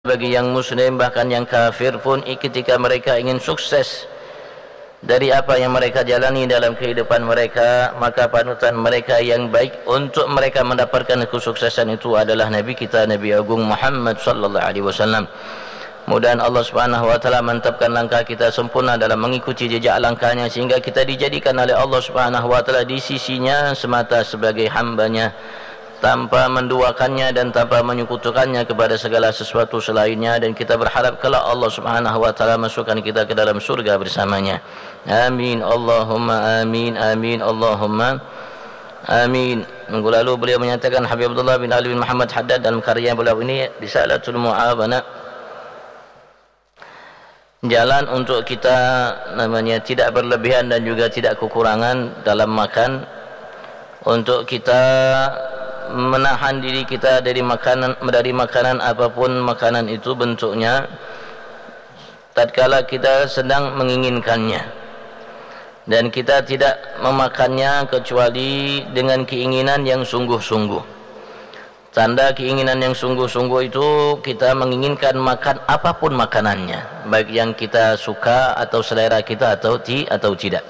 bagi yang muslim bahkan yang kafir pun ketika mereka ingin sukses dari apa yang mereka jalani dalam kehidupan mereka, maka panutan mereka yang baik untuk mereka mendapatkan kesuksesan itu adalah Nabi kita, Nabi Agung Muhammad sallallahu alaihi wasallam. Mudah-mudahan Allah Subhanahu wa taala mantapkan langkah kita sempurna dalam mengikuti jejak langkahnya sehingga kita dijadikan oleh Allah Subhanahu wa taala di sisinya semata sebagai hamba-Nya, tanpa menduakannya dan tanpa menyekutukannya kepada segala sesuatu selainnya, dan kita berharap kelak Allah Subhanahu wa taala masukkan kita ke dalam surga bersamanya. Amin Allahumma amin, amin Allahumma amin. Minggu lalu beliau menyatakan, Habib Abdullah bin Ali bin Muhammad Haddad dalam karya beliau ini Risalatul Mu'awana, jalan untuk kita tidak berlebihan dan juga tidak kekurangan dalam makan, untuk kita menahan diri kita dari makanan apapun makanan itu bentuknya, tatkala kita sedang menginginkannya, dan kita tidak memakannya kecuali dengan keinginan yang sungguh-sungguh. Tanda keinginan yang sungguh-sungguh itu kita menginginkan makan apapun makanannya, baik yang kita suka atau selera kita atau tidak.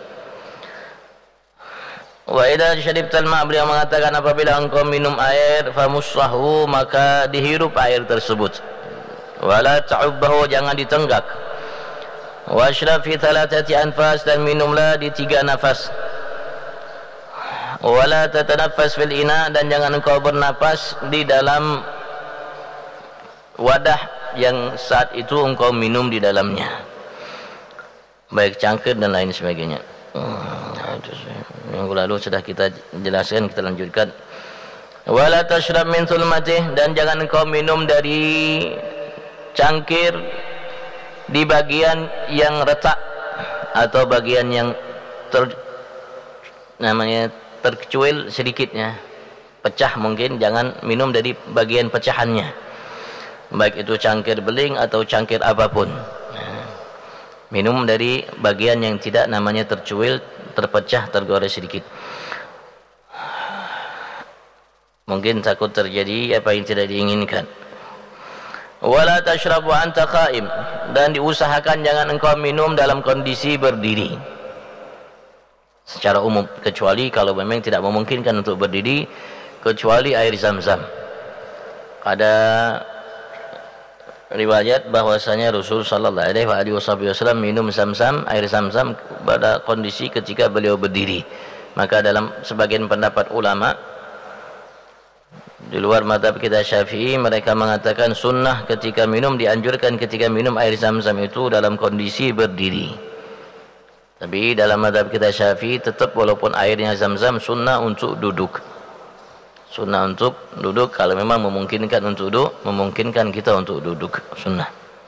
Wa idza syaribtal ma', beliau mengatakan apabila engkau minum air famussahu, maka dihirup air tersebut. Wala ta'ubbahu, jangan ditenggak. Washrab fi thalathati anfas, dan minumlah di 3 nafas. Wala tatanaffas fil ina, dan jangan engkau bernapas di dalam wadah yang saat itu engkau minum di dalamnya, baik cangkir dan lain sebagainya. Minggu lalu sudah kita jelaskan, kita lanjutkan. Wala tashrab min thulmatih, dan jangan engkau minum dari cangkir di bagian yang retak atau bagian yang terkecuil sedikitnya, pecah mungkin, jangan minum dari bagian pecahannya, baik itu cangkir beling atau cangkir apapun. Minum dari bagian yang tidak tercuil, terpecah, tergores sedikit. Mungkin takut terjadi apa yang tidak diinginkan. Wala tashrabu anta qa'im, dan diusahakan jangan engkau minum dalam kondisi berdiri secara umum, kecuali kalau memang tidak memungkinkan untuk berdiri, kecuali air Zam-Zam. Ada riwayat bahwasanya Rasul sallallahu alaihi wasallam minum Zam-Zam, air Zam-Zam pada kondisi ketika beliau berdiri. Maka dalam sebagian pendapat ulama di luar mazhab kita Syafi'i, mereka mengatakan sunnah ketika minum, dianjurkan ketika minum air Zam-Zam itu dalam kondisi berdiri. Tapi dalam mazhab kita Syafi'i tetap walaupun airnya Zam-Zam, sunnah untuk duduk. Sunnah untuk duduk kalau memang memungkinkan untuk duduk, memungkinkan kita untuk duduk, sunnah.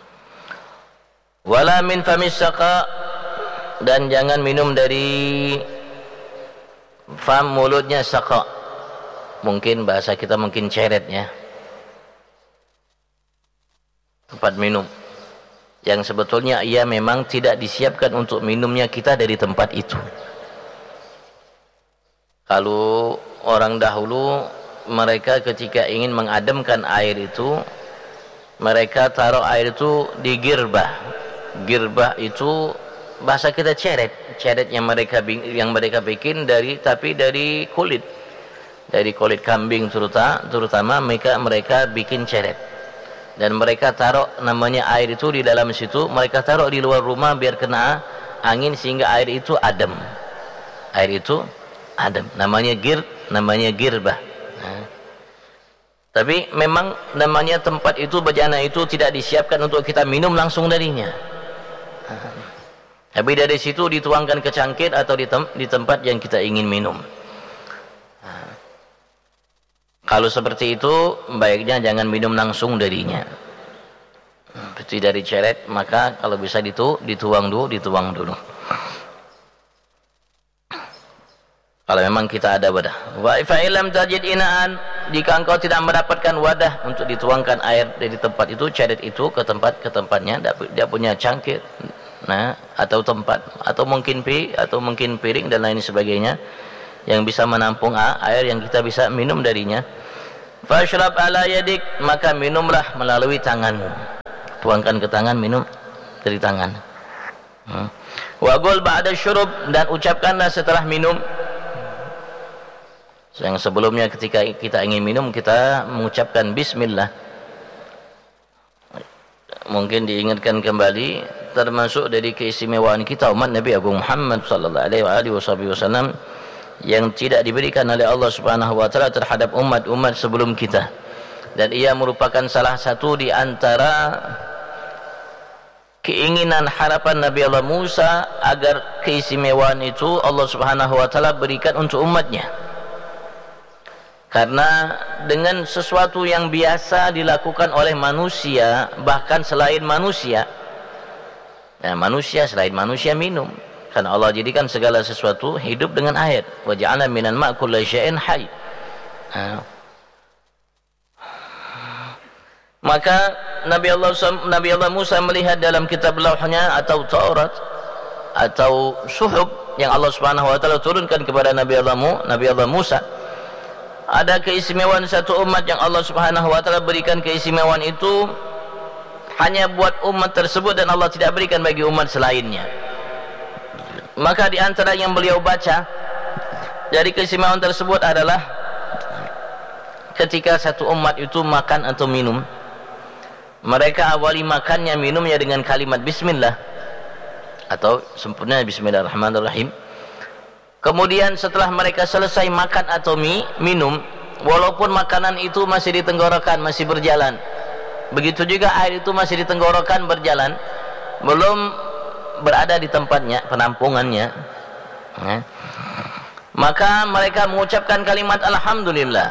Wala min famis saqa, dan jangan minum dari fam, mulutnya saqa. Mungkin bahasa kita mungkin ceret ya, tempat minum yang sebetulnya ia memang tidak disiapkan untuk minumnya kita dari tempat itu. Kalau orang dahulu, mereka ketika ingin mengademkan air itu, mereka taruh air itu di girbah. Girbah itu bahasa kita ceret. Ceret yang mereka bikin dari kulit. Dari kulit kambing terutama mereka bikin ceret. Dan mereka taruh air itu di dalam situ, mereka taruh di luar rumah biar kena angin sehingga air itu adem. Air itu adem, namanya girbah. Tapi memang tempat itu, bejana itu tidak disiapkan untuk kita minum langsung darinya. Tapi dari situ dituangkan ke cangkir atau di tempat yang kita ingin minum. Kalau seperti itu, baiknya jangan minum langsung darinya. Seperti dari ceret, maka kalau bisa dituang dulu. Kalau memang kita ada wadah. Wa fa illam tajid inaan, jika engkau tidak mendapatkan wadah untuk dituangkan air dari tempat itu, ceret itu ke tempatnya, dia punya cangkir, atau tempat, atau mungkin piring dan lain sebagainya yang bisa menampung air yang kita bisa minum darinya. Fashrab ala yadik, maka minumlah melalui tanganmu. tuangkan ke tangan, minum dari tangan. Wa qul ba'da syurub, dan ucapkanlah setelah minum. Yang sebelumnya ketika kita ingin minum kita mengucapkan bismillah. Mungkin diingatkan kembali, termasuk dari keistimewaan kita umat Nabi Agung Muhammad sallallahu alaihi wasallam yang tidak diberikan oleh Allah Subhanahu wa taala terhadap umat-umat sebelum kita. Dan ia merupakan salah satu di antara keinginan harapan Nabi Allah Musa agar keistimewaan itu Allah Subhanahu wa taala berikan untuk umatnya. Karena dengan sesuatu yang biasa dilakukan oleh manusia, bahkan selain manusia, selain manusia minum, karena Allah jadikan segala sesuatu hidup dengan air. Wa ja'alna minal ma'i kulli syai'in hayy. Maka Nabi Allah Musa melihat dalam kitab lauhnya atau Taurat atau suhuf yang Allah Subhanahu wa taala turunkan kepada Nabi Allah Musa, ada keistimewaan satu umat yang Allah Subhanahu wa taala berikan keistimewaan itu hanya buat umat tersebut dan Allah tidak berikan bagi umat selainnya. Maka di antara yang beliau baca dari keistimewaan tersebut adalah ketika satu umat itu makan atau minum, mereka awali makannya minumnya dengan kalimat bismillah atau sempurna bismillahirrahmanirrahim. Kemudian setelah mereka selesai makan atau minum, walaupun makanan itu masih di tenggorokan, masih berjalan, begitu juga air itu masih di tenggorokan berjalan, belum berada di tempatnya, penampungannya, maka mereka mengucapkan kalimat alhamdulillah.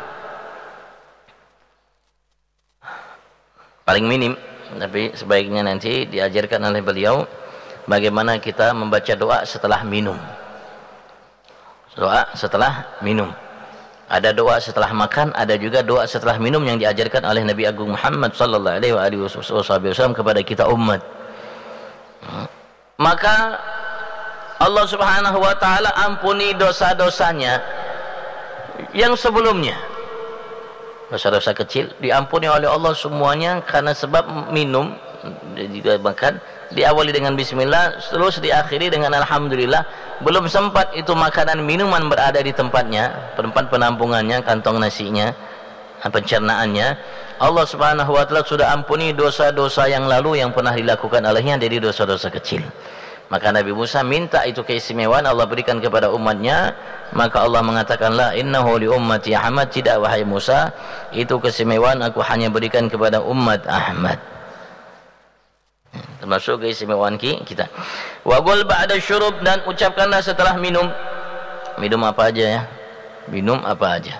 Paling minim, tapi sebaiknya nanti diajarkan oleh beliau bagaimana kita membaca doa setelah minum. Doa setelah minum. Ada doa setelah makan, ada juga doa setelah minum yang diajarkan oleh Nabi Agung Muhammad sallallahu alaihi wasallam kepada kita umat. Maka Allah Subhanahu wa taala ampuni dosa-dosanya yang sebelumnya. Dosa-dosa kecil diampuni oleh Allah semuanya karena sebab minum juga makan, diawali dengan bismillah, terus diakhiri dengan alhamdulillah. Belum sempat itu makanan minuman berada di tempatnya, tempat penampungannya, kantong nasinya, pencernaannya, Allah Subhanahu wa taala sudah ampuni dosa-dosa yang lalu yang pernah dilakukan olehnya dari dosa-dosa kecil. Maka Nabi Musa minta itu keistimewaan Allah berikan kepada umatnya. Maka Allah mengatakanlah, innahu li ummati Ahmad, tidak wahai Musa, itu keistimewaan aku hanya berikan kepada umat Ahmad. Termasuk keistimewaan kita. Wa qul ba'da syurub, dan ucapkanlah setelah minum. Minum apa aja ya? Minum apa aja?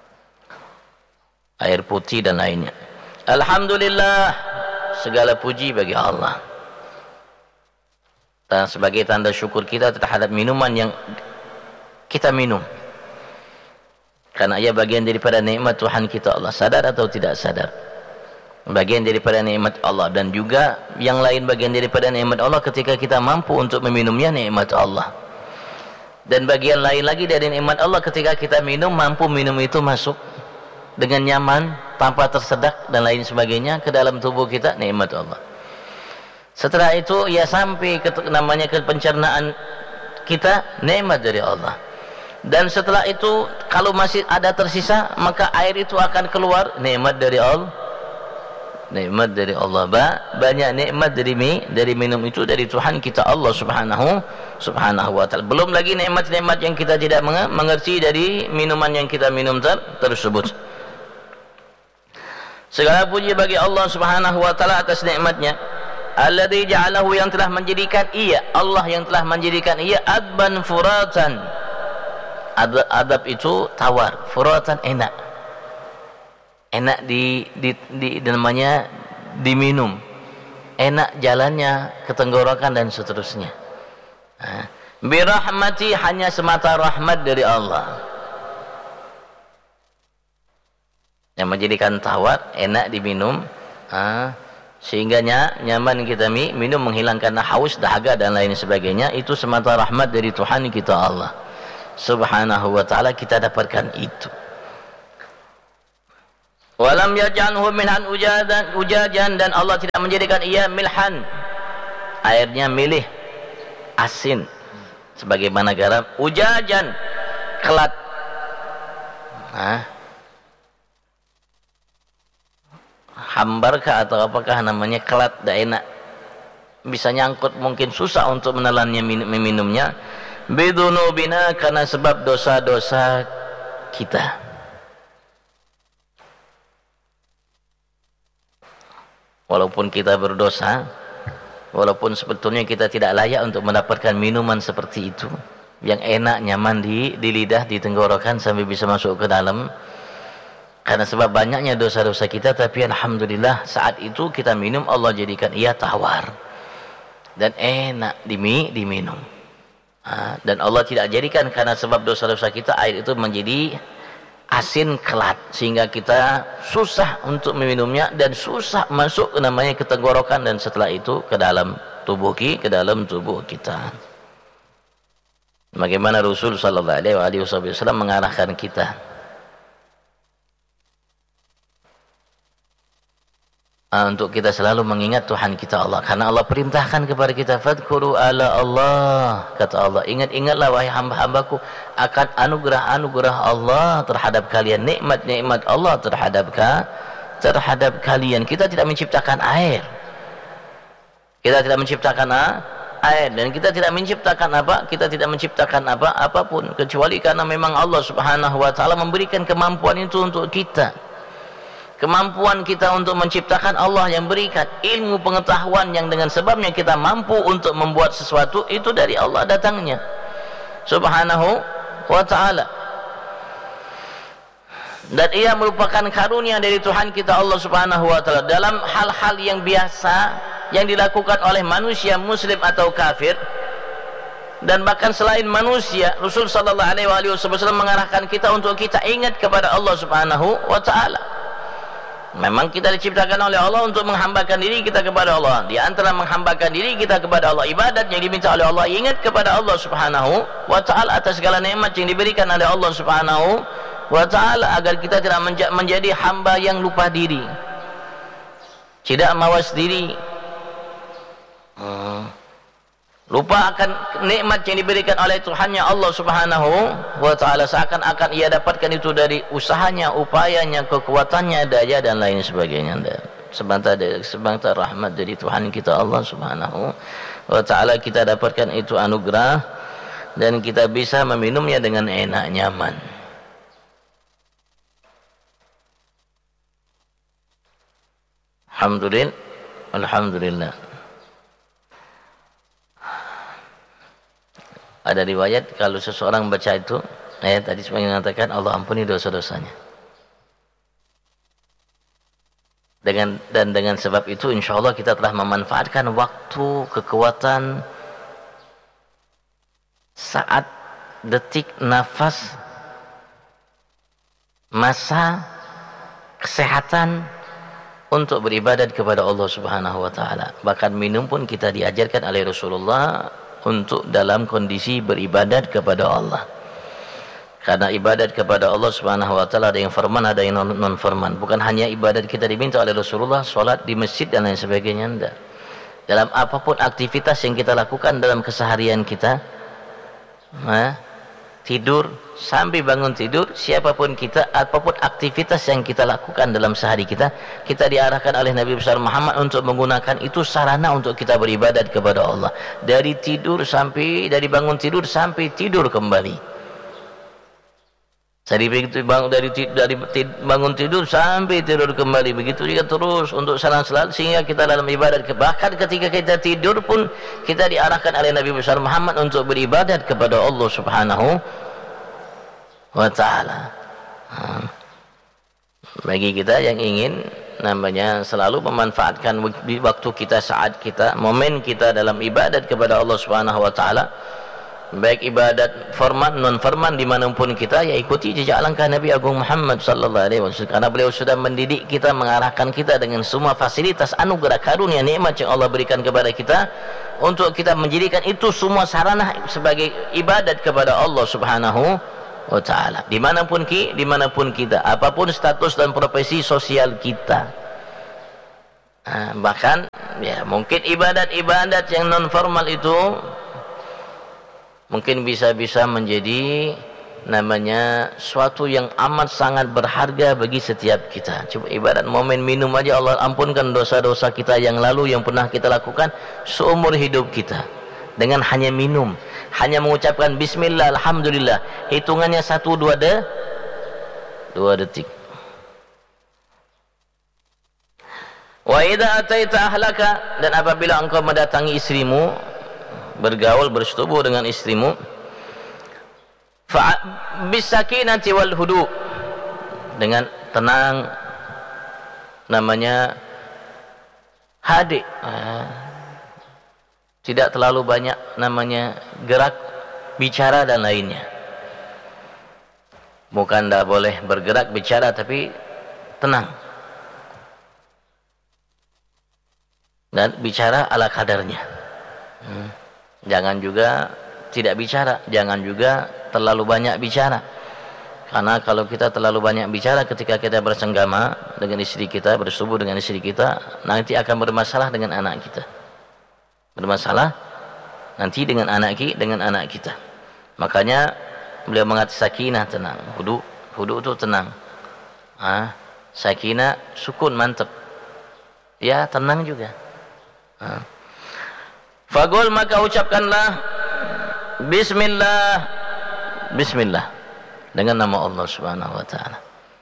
Air putih dan lainnya. Alhamdulillah, segala puji bagi Allah. Dan sebagai tanda syukur kita terhadap minuman yang kita minum, karena ia bagian daripada nikmat Tuhan kita Allah, sadar atau tidak sadar, bagian daripada nikmat Allah. Dan juga yang lain bagian daripada nikmat Allah ketika kita mampu untuk meminumnya, nikmat Allah. Dan bagian lain lagi dari nikmat Allah ketika kita mampu minum itu masuk dengan nyaman tanpa tersedak dan lain sebagainya ke dalam tubuh kita, nikmat Allah. Setelah itu ia sampai ke pencernaan kita, nikmat dari Allah. Dan setelah itu kalau masih ada tersisa, maka air itu akan keluar, nikmat dari Allah. Nikmat dari Allah. Banyak nikmat dari minum itu dari Tuhan kita Allah subhanahu wa ta'ala. Belum lagi nikmat-nikmat yang kita tidak mengerti dari minuman yang kita minum tersebut. Segala puji bagi Allah subhanahu wa ta'ala atas nikmatnya. Alladzi ja'alahu, yang telah menjadikan ia, Allah yang telah menjadikan ia adban furatan. Adab itu tawar, furatan enak. Enak namanya diminum. Enak jalannya ke tenggorokan dan seterusnya. Birahmati, hanya semata rahmat dari Allah. Yang menjadikan tawar, enak diminum, sehingga nyaman kita minum, menghilangkan haus, dahaga dan lain sebagainya. Itu semata rahmat dari Tuhan kita Allah subhanahu wa ta'ala, kita dapatkan itu. Walam yaj'alhu milhan ujajan, dan Allah tidak menjadikan ia milhan, airnya milih, asin sebagaimana garam, ujajan, kelat. Hambarkah atau apakah namanya, kelat, tidak enak, bisa nyangkut, mungkin susah untuk menelannya, meminumnya. Bidunubina, karena sebab dosa-dosa kita. Walaupun kita berdosa, walaupun sebetulnya kita tidak layak untuk mendapatkan minuman seperti itu yang enak, nyaman di lidah, di tenggorokan sampai bisa masuk ke dalam, karena sebab banyaknya dosa-dosa kita. Tapi alhamdulillah saat itu kita minum, Allah jadikan ia tawar dan enak diminum. Dan Allah tidak jadikan karena sebab dosa-dosa kita air itu menjadi asin, kelat, sehingga kita susah untuk meminumnya dan susah masuk namanya ke tenggorokan, dan setelah itu ke dalam tubuh kita. Bagaimana Rasul sallallahu alaihi wasallam mengarahkan kita untuk kita selalu mengingat Tuhan kita Allah, karena Allah perintahkan kepada kita, fadhkuru ala Allah, kata Allah, ingat-ingatlah wahai hamba-hambaku akan anugerah-anugerah Allah terhadap kalian, nikmat-nikmat Allah terhadap kalian. Kita tidak menciptakan air, dan kita tidak menciptakan apapun kecuali karena memang Allah Subhanahu wa taala memberikan kemampuan itu untuk kita. Kemampuan kita untuk menciptakan Allah yang berikan, ilmu pengetahuan yang dengan sebabnya kita mampu untuk membuat sesuatu, itu dari Allah datangnya Subhanahu wa ta'ala, dan ia merupakan karunia dari Tuhan kita Allah Subhanahu wa ta'ala dalam hal-hal yang biasa yang dilakukan oleh manusia muslim atau kafir, dan bahkan selain manusia. Rasul sallallahu alaihi wasallam mengarahkan kita untuk kita ingat kepada Allah Subhanahu wa ta'ala. Memang kita diciptakan oleh Allah untuk menghambakan diri kita kepada Allah. Di antara menghambakan diri kita kepada Allah, ibadat yang diminta oleh Allah, ingat kepada Allah Subhanahu wa ta'ala atas segala nikmat yang diberikan oleh Allah Subhanahu wa ta'ala, agar kita tidak menjadi hamba yang lupa diri, tidak mawas diri, lupa akan nikmat yang diberikan oleh Tuhannya Allah Subhanahu wa ta'ala, seakan-akan ia dapatkan itu dari usahanya, upayanya, kekuatannya, daya dan lain sebagainya. Sebentar rahmat dari Tuhan kita Allah Subhanahu wa ta'ala kita dapatkan itu anugerah, dan kita bisa meminumnya dengan enak, nyaman. Alhamdulillah. Ada riwayat kalau seseorang baca itu ayat tadi mengatakan Allah ampuni dosa-dosanya. Dengan sebab itu insyaallah kita telah memanfaatkan waktu, kekuatan, saat, detik, nafas, masa, kesehatan untuk beribadat kepada Allah Subhanahu wa taala. Bahkan minum pun kita diajarkan oleh Rasulullah untuk dalam kondisi beribadat kepada Allah, karena ibadat kepada Allah Subhanahu wa ta'ala ada yang firman, ada yang non firman. Bukan hanya ibadat kita diminta oleh Rasulullah, sholat di masjid dan lain sebagainya, enggak. Dalam apapun aktivitas yang kita lakukan dalam keseharian kita, tidur sampai bangun tidur, siapapun kita, apapun aktivitas yang kita lakukan dalam sehari kita diarahkan oleh Nabi besar Muhammad untuk menggunakan itu sarana untuk kita beribadat kepada Allah, dari bangun tidur sampai tidur kembali, dari bangun tidur sampai tidur kembali, begitu juga terus untuk salat, sehingga kita dalam ibadat. Bahkan ketika kita tidur pun kita diarahkan oleh Nabi besar Muhammad untuk beribadat kepada Allah Subhanahu wa ta'ala. Bagi kita yang ingin selalu memanfaatkan waktu kita, saat kita, momen kita dalam ibadat kepada Allah Subhanahu wa ta'ala, baik ibadat formal non formal, dimanapun kita, ya ikuti jejak langkah Nabi Agung Muhammad sallallahu alaihi wasallam, karena beliau sudah mendidik kita, mengarahkan kita dengan semua fasilitas, anugerah, karunia, nikmat yang Allah berikan kepada kita, untuk kita menjadikan itu semua sarana sebagai ibadat kepada Allah Subhanahu wa ta'ala. Dimanapun kita, apapun status dan profesi sosial kita. Bahkan ya mungkin ibadat-ibadat yang non formal itu mungkin bisa menjadi namanya suatu yang amat sangat berharga bagi setiap kita. Coba ibadat momen minum aja Allah ampunkan dosa-dosa kita yang lalu yang pernah kita lakukan seumur hidup kita. Dengan hanya minum, hanya mengucapkan bismillah, alhamdulillah, hitungannya 1-2 detik. Wa idza ataita ahlaka, dan apabila engkau mendatangi istrimu, bergaul bersetubuh dengan istrimu, fa bisakinati wal hudu, dengan tenang, namanya hadik, tidak terlalu banyak namanya gerak bicara dan lainnya. Bukan tidak boleh bergerak bicara, tapi tenang dan bicara ala kadarnya. Jangan juga tidak bicara, jangan juga terlalu banyak bicara. Karena kalau kita terlalu banyak bicara ketika kita bersenggama dengan istri kita, bersetubuh dengan istri kita, nanti akan bermasalah dengan anak kita. Bermasalah nanti dengan anak kita. Makanya beliau mengatakan sakinah, tenang. Hudu itu tenang. Sakinah sukun, mantap. Ya, tenang juga. Fagul, maka ucapkanlah bismillah dengan nama Allah Subhanahu wa taala.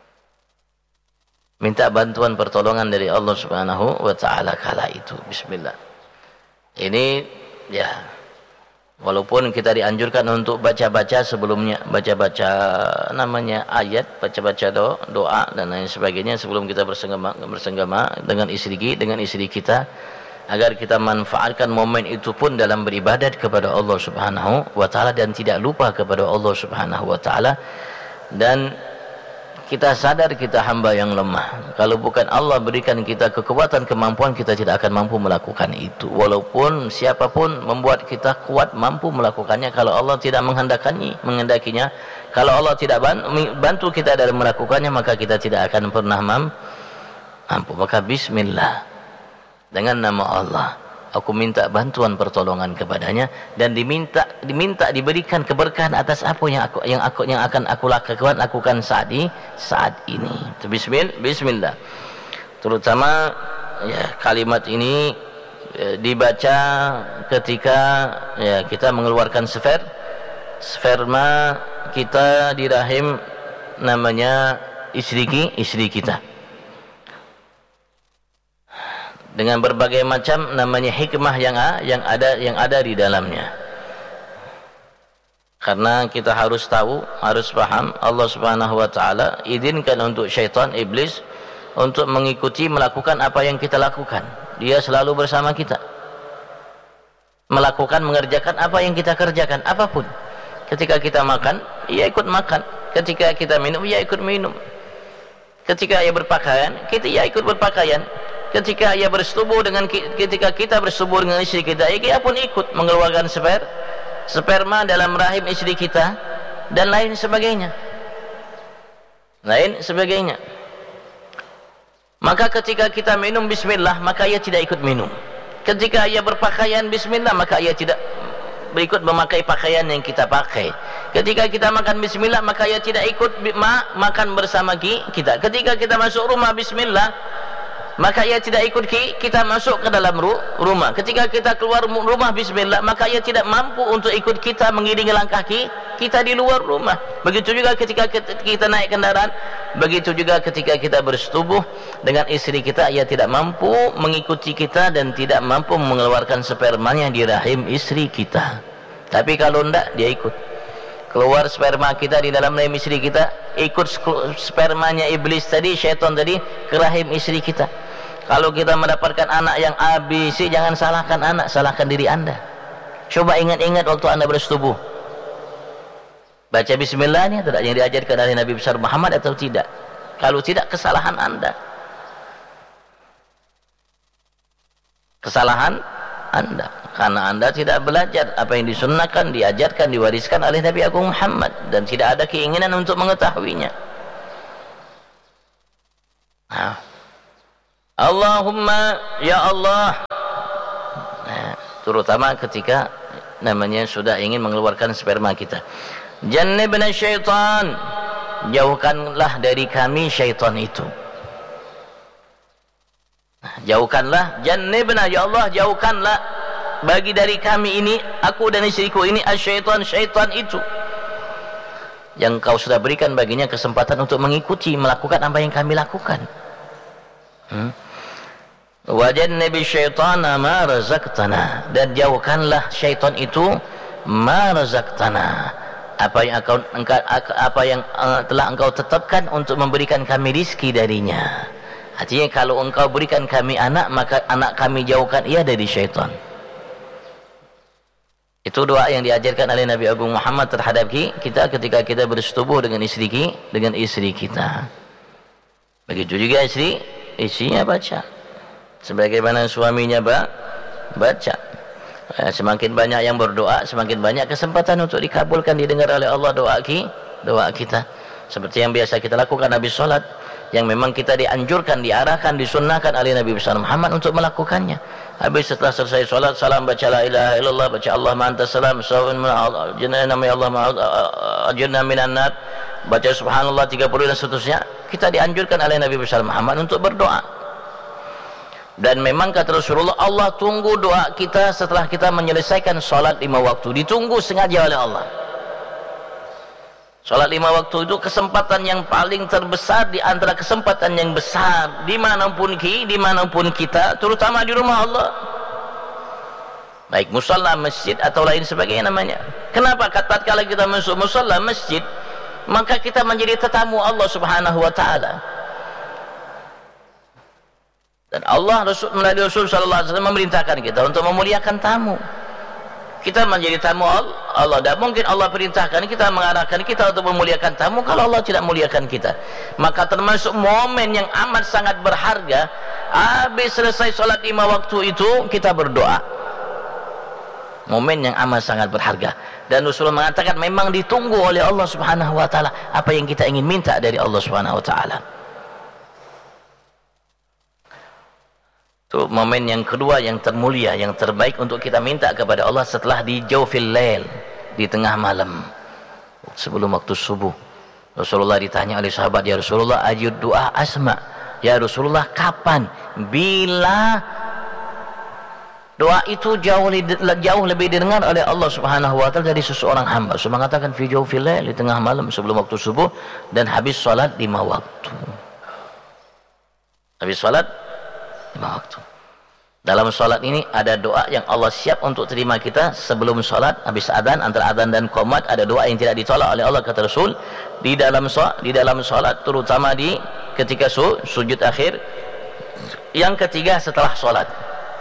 Minta bantuan pertolongan dari Allah Subhanahu wa taala kala itu. Bismillah. Ini ya, walaupun kita dianjurkan untuk baca-baca sebelumnya, baca-baca namanya ayat, baca-baca doa dan lain sebagainya sebelum kita bersenggama dengan istri kita, agar kita manfaatkan momen itu pun dalam beribadat kepada Allah Subhanahu wa taala dan tidak lupa kepada Allah Subhanahu wa taala. Dan kita sadar kita hamba yang lemah. Kalau bukan Allah berikan kita kekuatan, kemampuan, kita tidak akan mampu melakukan itu. Walaupun siapapun membuat kita kuat mampu melakukannya, kalau Allah tidak menghendakinya, kalau Allah tidak bantu kita dalam melakukannya, maka kita tidak akan pernah mampu. Maka bismillah, dengan nama Allah aku minta bantuan pertolongan kepadanya, dan diminta diberikan keberkahan atas apa yang akan aku lakukan saat ini. Bismillah. Terutama ya, kalimat ini dibaca ketika ya kita mengeluarkan sperma kita di rahim namanya istri kita, dengan berbagai macam namanya hikmah yang ada di dalamnya. Karena kita harus tahu, harus paham, Allah Subhanahu wa taala izinkan untuk syaitan, iblis, untuk melakukan apa yang kita lakukan. Dia selalu bersama kita, mengerjakan apa yang kita kerjakan, apapun. Ketika kita makan, ia ikut makan. Ketika kita minum, ia ikut minum. Ketika ia berpakaian, ia ikut berpakaian. Ketika ia ketika kita bersetubuh dengan istri kita, ia pun ikut mengeluarkan sperma dalam rahim istri kita dan lain sebagainya. Maka ketika kita minum bismillah, maka ia tidak ikut minum. Ketika ia berpakaian bismillah, maka ia tidak berikut memakai pakaian yang kita pakai. Ketika kita makan bismillah, maka ia tidak ikut makan bersama kita. Ketika kita masuk rumah bismillah, maka ia tidak ikut kita masuk ke dalam rumah. Ketika kita keluar rumah bismillah, maka ia tidak mampu untuk ikut kita mengiringi langkah kita di luar rumah. Begitu juga ketika kita naik kendaraan, begitu juga ketika kita bersetubuh dengan istri kita, ia tidak mampu mengikuti kita dan tidak mampu mengeluarkan spermanya di rahim istri kita. Tapi kalau tidak, dia ikut. Keluar sperma kita di dalam rahim istri kita, ikut spermanya iblis tadi, syaitan tadi, ke rahim istri kita. Kalau kita mendapatkan anak yang ABC, jangan salahkan anak, salahkan diri anda. Coba ingat-ingat waktu anda bersetubuh, baca bismillah ini tidak yang diajarkan dari Nabi besar Muhammad atau tidak? Kalau tidak, kesalahan anda. karena anda tidak belajar apa yang disunnahkan, diajarkan, diwariskan oleh Nabi Agung Muhammad, dan tidak ada keinginan untuk mengetahuinya. Nah, Allahumma ya Allah, nah, terutama ketika namanya sudah ingin mengeluarkan sperma kita. Jannibna syaitan, jauhkanlah dari kami syaitan itu. Jauhkanlah, jannibna ya Allah, jauhkanlah bagi dari kami ini, aku dan istriku ini, asyaitan, syaitan itu yang kau sudah berikan baginya kesempatan untuk mengikuti, melakukan apa yang kami lakukan. Wa jannibi syaitana ma razaqtana, dan jauhkanlah syaitan itu ma razaqtana, apa yang telah engkau tetapkan untuk memberikan kami rizki darinya. Artinya kalau engkau berikan kami anak, maka anak kami jauhkan ia dari syaitan. Itu doa yang diajarkan oleh Nabi Agung Muhammad terhadap kita ketika kita bersetubuh dengan istri kita. Begitu juga istrinya baca, sebagaimana suaminya baca. Semakin banyak yang berdoa, semakin banyak kesempatan untuk dikabulkan, didengar oleh Allah doa kita. Seperti yang biasa kita lakukan habis sholat, yang memang kita dianjurkan, diarahkan, disunnahkan oleh Nabi besar Muhammad untuk melakukannya. Habis setelah selesai sholat, salam, baca la ilaha illallah, baca Allah ma'anta salam, namanya Allah ajirna minan nar, baca subhanallah 30 dan seterusnya. Kita dianjurkan oleh Nabi besar Muhammad untuk berdoa. Dan memang kata Rasulullah, Allah tunggu doa kita setelah kita menyelesaikan sholat 5 waktu. Ditunggu sengaja oleh Allah. Sholat 5 waktu itu kesempatan yang paling terbesar di antara kesempatan yang besar dimanapun kita, terutama di rumah Allah, baik musalla, masjid atau lain sebagainya namanya. Kenapa? Tatkala kita masuk musalla, masjid, maka kita menjadi tetamu Allah subhanahu wa ta'ala. Dan Allah melalui Rasul sallallahu alaihi wasallam memerintahkan kita untuk memuliakan tamu. Kita menjadi tamu Allah, dan mungkin Allah perintahkan kita, mengarahkan kita untuk memuliakan tamu kalau Allah tidak muliakan kita. Maka termasuk momen yang amat sangat berharga, habis selesai sholat 5 waktu itu kita berdoa. Momen yang amat sangat berharga, dan Rasulullah mengatakan memang ditunggu oleh Allah subhanahu wa ta'ala apa yang kita ingin minta dari Allah subhanahu wa ta'ala. Itu momen yang kedua yang termulia, yang terbaik untuk kita minta kepada Allah setelah di jawfil lail, di tengah malam, sebelum waktu subuh. Rasulullah ditanya oleh sahabat, ya Rasulullah, ajud doa asma, ya Rasulullah, kapan, bila doa itu jauh lebih didengar oleh Allah subhanahu wa ta'ala dari seseorang hamba? Rasul mengatakan fi jawfil lail, di tengah malam sebelum waktu subuh, dan habis salat 5 waktu. Habis salat 5 waktu. Dalam sholat ini ada doa yang Allah siap untuk terima kita sebelum sholat. Habis adzan, antara adzan dan qomat ada doa yang tidak ditolak oleh Allah, kata Rasul, di dalam sholat, terutama di ketika sujud akhir, yang ketiga setelah sholat.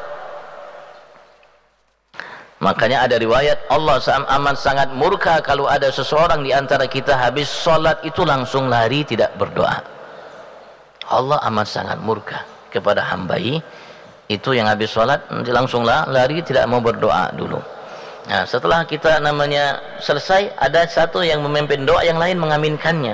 Makanya ada riwayat Allah amat sangat murka kalau ada seseorang di antara kita habis sholat itu langsung lari tidak berdoa. Allah amat sangat murka kepada hamba itu yang habis sholat langsung lari tidak mau berdoa dulu. Nah, setelah kita namanya selesai, ada satu yang memimpin doa, yang lain mengaminkannya.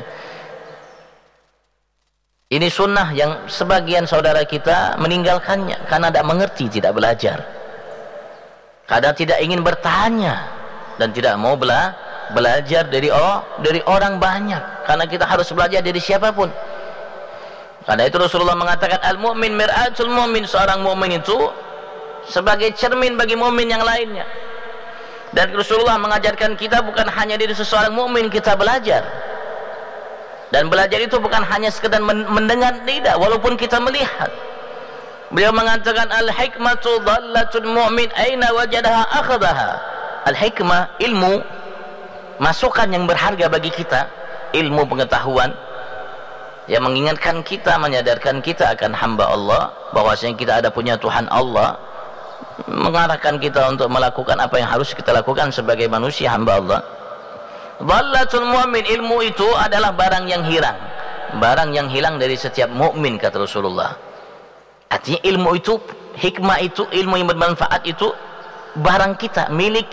Ini sunnah yang sebagian saudara kita meninggalkannya karena tidak mengerti, tidak belajar, kadang tidak ingin bertanya dan tidak mau belajar dari orang banyak, karena kita harus belajar dari siapapun. Karena itu Rasulullah mengatakan al-mu'min mir'atul mu'min, seorang mu'min itu sebagai cermin bagi mu'min yang lainnya. Dan Rasulullah mengajarkan kita bukan hanya dari seseorang mu'min kita belajar, dan belajar itu bukan hanya sekedar mendengar, tidak, walaupun kita melihat. Beliau mengatakan al-hikmatu dhallatul mu'min aina wajadaha akhadaha. Al-hikmah, ilmu, masukan yang berharga bagi kita, ilmu pengetahuan yang mengingatkan kita, menyadarkan kita akan hamba Allah, bahwasanya kita ada punya Tuhan Allah, mengarahkan kita untuk melakukan apa yang harus kita lakukan sebagai manusia hamba Allah. Dhallatul mu'min, ilmu itu adalah barang yang hilang dari setiap mukmin, kata Rasulullah. Artinya ilmu itu, hikmah itu, ilmu yang bermanfaat itu barang kita, milik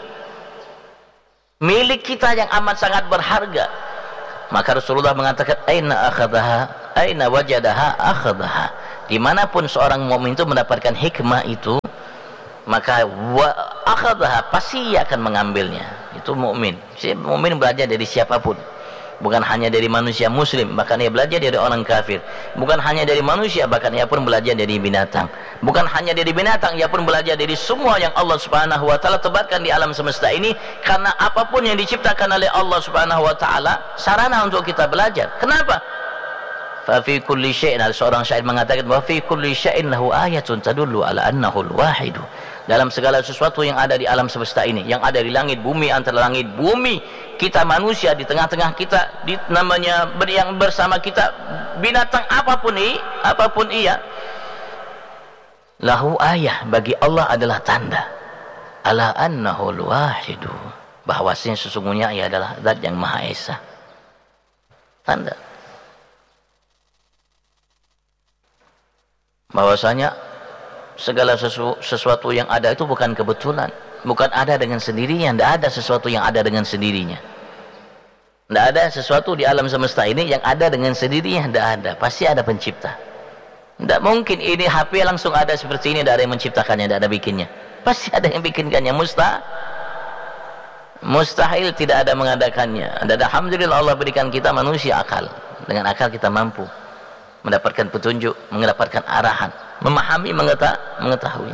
kita yang amat sangat berharga. Maka Rasulullah mengatakan, aina akhadaha, aina wajadaha akhadaha. Dimanapun seorang mukmin itu mendapatkan hikmah itu, maka akhadaha, pasti ia akan mengambilnya. Itu mukmin. Si mukmin belajar dari siapapun, bukan hanya dari manusia muslim, bahkan ia belajar dari orang kafir. Bukan hanya dari manusia, bahkan ia pun belajar dari binatang. Bukan hanya dari binatang, ia pun belajar dari semua yang Allah Subhanahu wa taala tebarkan di alam semesta ini. Karena apapun yang diciptakan oleh Allah Subhanahu wa taala sarana untuk kita belajar. Kenapa? Fa fi kulli syai'in, seorang syair mengatakan, wa fi kulli syai'in lahu ayatun tadullu ala annahu al-wahid. Dalam segala sesuatu yang ada di alam semesta ini, yang ada di langit bumi, antara langit bumi, kita manusia di tengah-tengah kita, di namanya yang bersama kita, binatang apapun ia, lahu ayah, bagi Allah adalah tanda, ala annahul wahidu, bahwasanya sesungguhnya ia adalah zat yang maha esa. Tanda bahwasanya segala sesuatu yang ada itu bukan kebetulan, bukan ada dengan sendirinya. Tidak ada sesuatu yang ada dengan sendirinya. Tidak ada sesuatu di alam semesta ini yang ada dengan sendirinya. Tidak ada, pasti ada pencipta. Tidak mungkin ini HP langsung ada seperti ini, tidak ada yang menciptakannya, tidak ada bikinnya. Pasti ada yang bikinkannya. Mustahil tidak ada mengadakannya. Dan alhamdulillah Allah berikan kita manusia akal. Dengan akal kita mampu mendapatkan petunjuk, mendapatkan arahan, memahami, mengetahui.